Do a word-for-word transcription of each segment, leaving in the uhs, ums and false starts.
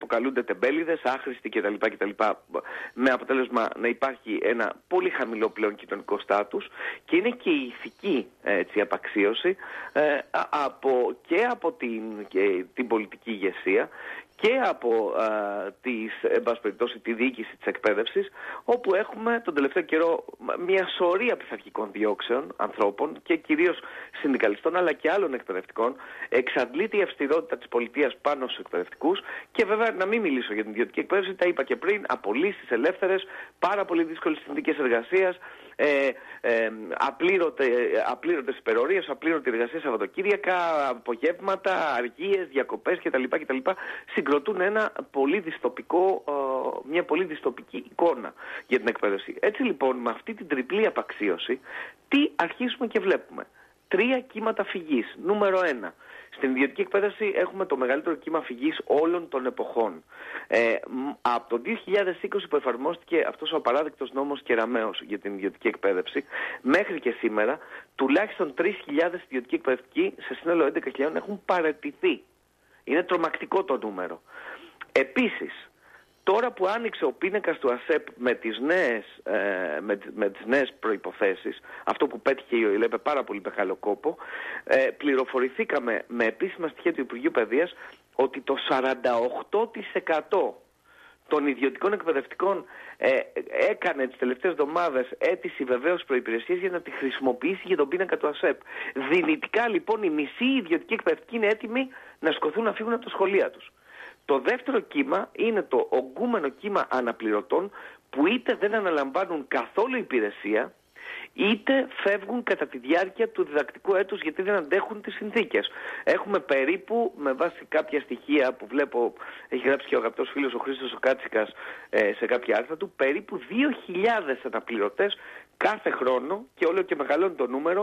αποκαλούνται τεμπέληδες, άχρηστοι κτλ. κτλ. Με αποτέλεσμα να υπάρχει ένα πολύ χαμηλό πλέον κοινωνικό στάτους, και είναι και η ηθική έτσι, απαξίωση ε, από, και από την, και την πολιτική ηγεσία και από α, τις, εν πάση περιπτώσει, τη διοίκηση της εκπαίδευσης, όπου έχουμε τον τελευταίο καιρό μια σωρία πειθαρχικών διώξεων ανθρώπων και κυρίως συνδικαλιστών αλλά και άλλων εκπαιδευτικών. Εξαντλείται η αυστηρότητα της πολιτείας πάνω στους εκπαιδευτικούς, και βέβαια να μην μιλήσω για την ιδιωτική εκπαίδευση, τα είπα και πριν, απολύσεις ελεύθερες, πάρα πολύ δύσκολες συνθήκες εργασίας, ε, ε, απλήρωτε, απλήρωτες υπερορίες, απλήρωτη εργασία Σαββατοκύριακα, απογεύματα, αργίες, διακοπές κτλ. κτλ. Συγκροτούν ένα πολύ δυστοπικό, μια πολύ δυστοπική εικόνα για την εκπαίδευση. Έτσι λοιπόν, με αυτή την τριπλή απαξίωση, τι αρχίσουμε και βλέπουμε? Τρία κύματα φυγής. Νούμερο ένα. Στην ιδιωτική εκπαίδευση έχουμε το μεγαλύτερο κύμα φυγής όλων των εποχών. Ε, από το δύο χιλιάδες είκοσι που εφαρμόστηκε αυτός ο απαράδεκτος νόμος Κεραμέως για την ιδιωτική εκπαίδευση, μέχρι και σήμερα τουλάχιστον τρεις χιλιάδες ιδιωτικοί εκπαιδευτικοί σε σύνολο έντεκα χιλιάδες έχουν παραιτηθεί. Είναι τρομακτικό το νούμερο. Επίσης, τώρα που άνοιξε ο πίνακας του ΑΣΕΠ με τις νέες, ε, με, με τις νέες προϋποθέσεις, αυτό που πέτυχε η ΟΗΛΕ με πάρα πολύ μεγάλο κόπο, ε, πληροφορηθήκαμε με επίσημα στοιχεία του Υπουργείου Παιδείας ότι το σαράντα οκτώ τοις εκατό των ιδιωτικών εκπαιδευτικών ε, έκανε τις τελευταίες εβδομάδες αίτηση βεβαίως προϋπηρεσίας για να τη χρησιμοποιήσει για τον πίνακα του ΑΣΕΠ. Δυνητικά λοιπόν οι μισοί ιδιωτικοί εκπαιδευτικοί είναι έτοιμοι να σκοθούν να φύγουν από τα σχολεία τους. Το δεύτερο κύμα είναι το ογκούμενο κύμα αναπληρωτών που είτε δεν αναλαμβάνουν καθόλου υπηρεσία, είτε φεύγουν κατά τη διάρκεια του διδακτικού έτους γιατί δεν αντέχουν τις συνθήκες. Έχουμε περίπου, με βάση κάποια στοιχεία που βλέπω, έχει γράψει και ο αγαπητός φίλος ο Χρήστος ο Κάτσικας ε, σε κάποια άρθρα του, περίπου δύο χιλιάδες αναπληρωτές κάθε χρόνο, και όλο και μεγαλώνει το νούμερο,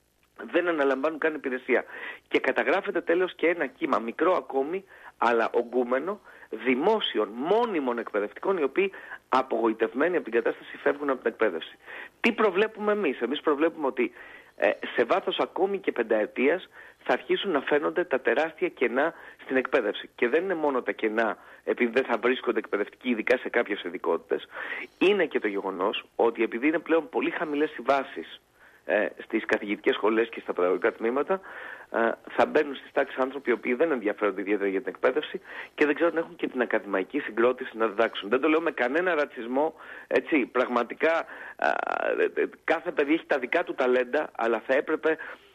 δεν αναλαμβάνουν καν υπηρεσία. Και καταγράφεται τέλος και ένα κύμα, μικρό ακόμη, αλλά ογκούμενο, δημόσιων, μόνιμων εκπαιδευτικών, οι οποίοι απογοητευμένοι από την κατάσταση φεύγουν από την εκπαίδευση. Τι προβλέπουμε εμείς? Εμείς προβλέπουμε ότι ε, σε βάθος ακόμη και πενταετίας θα αρχίσουν να φαίνονται τα τεράστια κενά στην εκπαίδευση. Και δεν είναι μόνο τα κενά επειδή δεν θα βρίσκονται εκπαιδευτικοί, ειδικά σε κάποιες ειδικότητες. Είναι και το γεγονός ότι επειδή είναι πλέον πολύ χαμηλές οι βάσεις στις καθηγητικές σχολές και στα παιδαγωγικά τμήματα, θα μπαίνουν στις τάξεις άνθρωποι οι οποίοι δεν ενδιαφέρονται ιδιαίτερα για την εκπαίδευση και δεν ξέρουν να έχουν και την ακαδημαϊκή συγκρότηση να διδάξουν. Δεν το λέω με κανένα ρατσισμό, έτσι, πραγματικά κάθε παιδί έχει τα δικά του ταλέντα, αλλά θα έπρεπε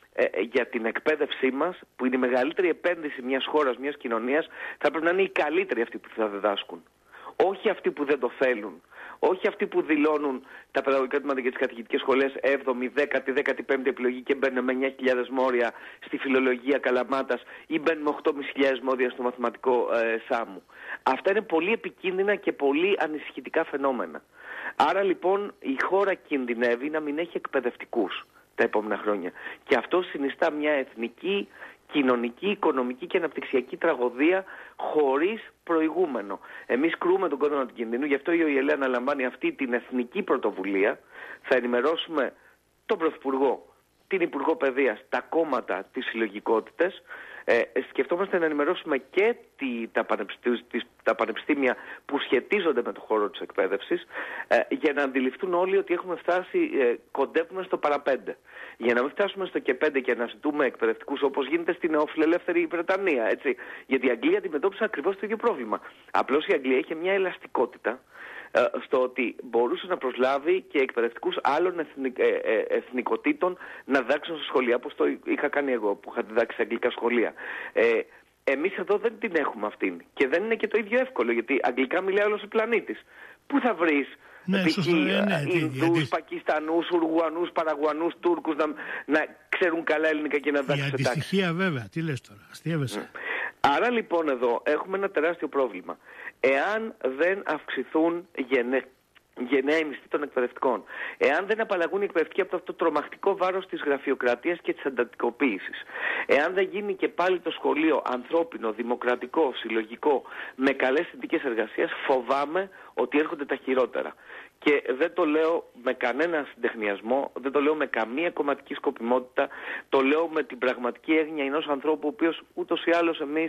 για την εκπαίδευσή μας, που είναι η μεγαλύτερη επένδυση μιας χώρας, μιας κοινωνίας, θα πρέπει να είναι οι καλύτεροι αυτοί που θα διδάσκουν. Όχι αυτοί που δεν το θέλουν. Όχι αυτοί που δηλώνουν τα παιδαγωγικά τμήματα και τις καθηγητικές σχολές έβδομη, δέκατη, δέκατη πέμπτη επιλογή και μπαίνουν με εννιά χιλιάδες μόρια στη φιλολογία Καλαμάτας ή μπαίνουν με οκτώ χιλιάδες πεντακόσια μόρια στο μαθηματικό ε, Σάμου. Αυτά είναι πολύ επικίνδυνα και πολύ ανησυχητικά φαινόμενα. Άρα λοιπόν η χώρα κινδυνεύει να μην έχει εκπαιδευτικούς τα επόμενα χρόνια. Και αυτό συνιστά μια εθνική, κοινωνική, οικονομική και αναπτυξιακή τραγωδία χωρίς προηγούμενο. Εμείς κρούμε τον κόδωνα του κινδύνου, γι' αυτό η ΟΗΕ αναλαμβάνει αυτή την εθνική πρωτοβουλία. Θα ενημερώσουμε τον Πρωθυπουργό, την Υπουργό Παιδείας, τα κόμματα, τις συλλογικότητες. Ε, σκεφτόμαστε να ενημερώσουμε και τη, τα, πανεπιστήμια, τις, τα πανεπιστήμια που σχετίζονται με το χώρο της εκπαίδευσης, ε, για να αντιληφθούν όλοι ότι έχουμε φτάσει, ε, κοντεύουμε στο παραπέντε. Για να μην φτάσουμε στο και πέντε και να ζητούμε εκπαιδευτικούς όπως γίνεται στην νεοφιλελεύθερη Βρετανία. Έτσι. Γιατί η Αγγλία αντιμετώπισε ακριβώς το ίδιο πρόβλημα. Απλώς η Αγγλία είχε μια ελαστικότητα στο ότι μπορούσε να προσλάβει και εκπαιδευτικούς άλλων εθνικ, ε, ε, εθνικοτήτων να διδάξουν στα σχολεία, όπως το είχα κάνει εγώ που είχα διδάξει σε αγγλικά σχολεία. Ε, εμείς εδώ δεν την έχουμε αυτήν και δεν είναι και το ίδιο εύκολο, γιατί αγγλικά μιλάει όλος ο πλανήτης. Πού θα βρεις ναι, π.χ. ναι, Ινδούς, γιατί... Πακιστανούς, Ουρουγουανούς, Παραγουανούς, Τούρκους να, να ξέρουν καλά ελληνικά και να διδάξουν σε τάξη? Η αντιστοιχεία βέβαια, τι λες τώρα, αστείευεσαι. Mm. Άρα λοιπόν εδώ έχουμε ένα τεράστιο πρόβλημα. Εάν δεν αυξηθούν γενναίες γενναία οι μισθοί των εκπαιδευτικών, εάν δεν απαλλαγούν οι εκπαιδευτικοί από αυτό το τρομακτικό βάρος της γραφειοκρατίας και της εντατικοποίησης, εάν δεν γίνει και πάλι το σχολείο ανθρώπινο, δημοκρατικό, συλλογικό, με καλές συνθήκες εργασίας, φοβάμαι ότι έρχονται τα χειρότερα. Και δεν το λέω με κανένα συντεχνιασμό, δεν το λέω με καμία κομματική σκοπιμότητα, το λέω με την πραγματική έγνοια ενός ανθρώπου, ο οποίος ούτως ή άλλως εμείς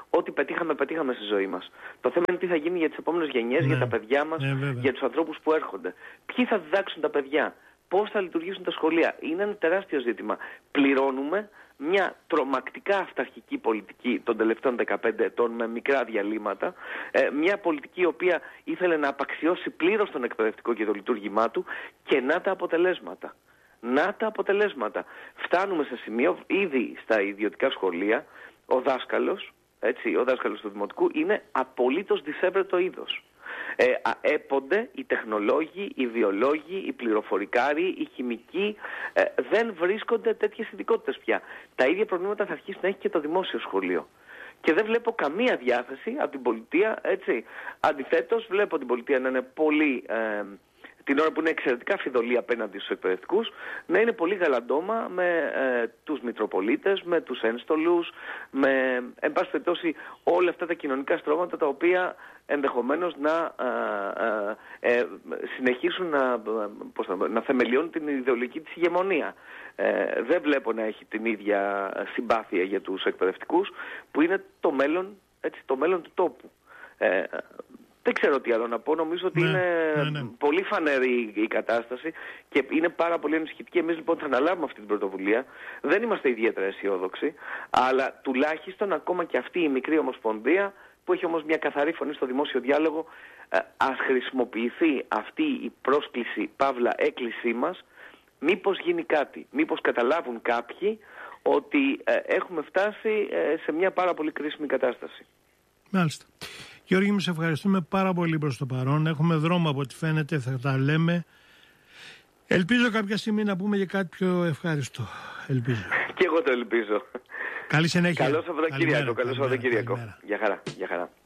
ό,τι πετύχαμε, πετύχαμε στη ζωή μας. Το θέμα είναι τι θα γίνει για τις επόμενες γενιές, ναι. για τα παιδιά μας, ναι, για τους ανθρώπους που έρχονται. Ποιοι θα διδάξουν τα παιδιά, πώς θα λειτουργήσουν τα σχολεία. Είναι ένα τεράστιο ζήτημα. Πληρώνουμε μια τρομακτικά αυταρχική πολιτική των τελευταίων δεκαπέντε ετών με μικρά διαλύματα, ε, μια πολιτική η οποία ήθελε να απαξιώσει πλήρως τον εκπαιδευτικό και το λειτουργήμά του, και να τα αποτελέσματα. Να τα αποτελέσματα. Φτάνουμε σε σημείο, ήδη στα ιδιωτικά σχολεία, ο δάσκαλος, έτσι, ο δάσκαλος του δημοτικού είναι απολύτως δισεύρετο είδος. Ε, έπονται οι τεχνολόγοι, οι βιολόγοι, οι πληροφορικάροι, οι χημικοί, ε, δεν βρίσκονται τέτοιες ειδικότητες πια. Τα ίδια προβλήματα θα αρχίσει να έχει και το δημόσιο σχολείο. Και δεν βλέπω καμία διάθεση από την πολιτεία, έτσι. Αντιθέτως, βλέπω την πολιτεία να είναι πολύ... Ε, την ώρα που είναι εξαιρετικά φιδωλή απέναντι στους εκπαιδευτικούς, να είναι πολύ γαλαντόμα με ε, τους Μητροπολίτες, με τους ένστολους, με, εν πάση περιπτώσει, όλα αυτά τα κοινωνικά στρώματα τα οποία ενδεχομένως να ε, ε, ε, συνεχίσουν να, πώς να, να θεμελιώνουν την ιδεολογική της ηγεμονία. Ε, δεν βλέπω να έχει την ίδια συμπάθεια για τους εκπαιδευτικούς, που είναι το μέλλον, έτσι, το μέλλον του τόπου. Ε, Δεν ξέρω τι άλλο να πω. Νομίζω ότι ναι, είναι ναι, ναι. πολύ φανερή η κατάσταση και είναι πάρα πολύ ενισχυτική. Εμείς λοιπόν θα αναλάβουμε αυτή την πρωτοβουλία. Δεν είμαστε ιδιαίτερα αισιόδοξοι, αλλά τουλάχιστον ακόμα και αυτή η μικρή ομοσπονδία, που έχει όμως μια καθαρή φωνή στο δημόσιο διάλογο, ας χρησιμοποιηθεί αυτή η πρόσκληση, παύλα έκκλησή μας, μήπως γίνει κάτι. Μήπως καταλάβουν κάποιοι ότι έχουμε φτάσει σε μια πάρα πολύ κρίσιμη κατάσταση. Μάλιστα. Γιώργη, μου σε ευχαριστούμε πάρα πολύ προς το παρόν. Έχουμε δρόμο από ό,τι φαίνεται, θα τα λέμε. Ελπίζω κάποια στιγμή να πούμε για κάτι πιο ευχάριστο. Ελπίζω. Και εγώ το ελπίζω. Καλή συνέχεια. Καλό Σαββατοκύριακο. Καλό Σαββατοκύριακο. Για χαρά. Για χαρά.